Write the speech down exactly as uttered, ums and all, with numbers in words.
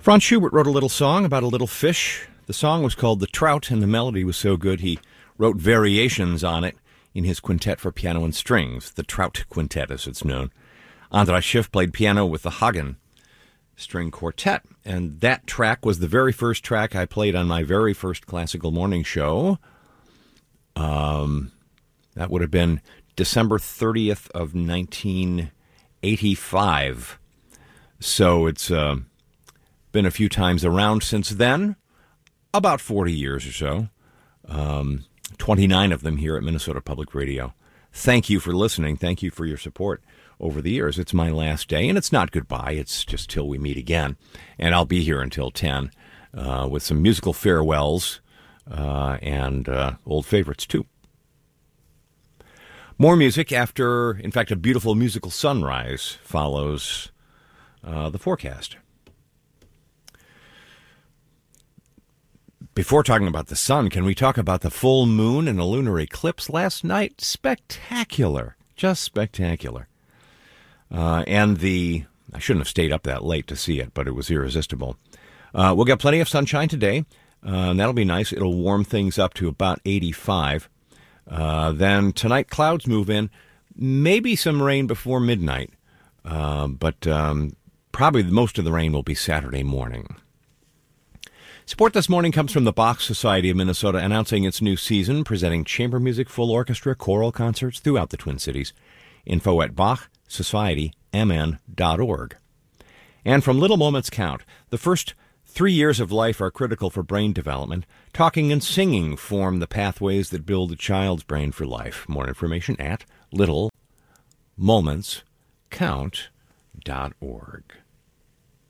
Franz Schubert wrote a little song about a little fish. The song was called The Trout, and the melody was so good he wrote variations on it in his quintet for piano and strings, the Trout Quintet as it's known. Andras Schiff played piano with the Hagen String Quartet, and that track was the very first track I played on my very first classical morning show. Um, that would have been December thirtieth of nineteen eighty-five. So it's uh, been a few times around since then, about forty years or so. Um, twenty-nine of them here at Minnesota Public Radio. Thank you for listening. Thank you for your support over the years. It's my last day, and it's not goodbye. It's just till we meet again. And I'll be here until ten uh, with some musical farewells uh, and uh, old favorites, too. More music after, in fact, a beautiful musical sunrise follows uh, the forecast. Before talking about the sun, can we talk about the full moon and the lunar eclipse last night? Spectacular. Just spectacular. Uh, and the, I shouldn't have stayed up that late to see it, but it was irresistible. Uh, we'll get plenty of sunshine today, uh, and that'll be nice. It'll warm things up to about eighty-five. Uh, then tonight, clouds move in. Maybe some rain before midnight, uh, but um, probably most of the rain will be Saturday morning. Support this morning comes from the Bach Society of Minnesota, announcing its new season, presenting chamber music, full orchestra, choral concerts throughout the Twin Cities. Info at bach society m n dot org. And from Little Moments Count, the first three years of life are critical for brain development. Talking and singing form the pathways that build a child's brain for life. More information at little moments count dot org.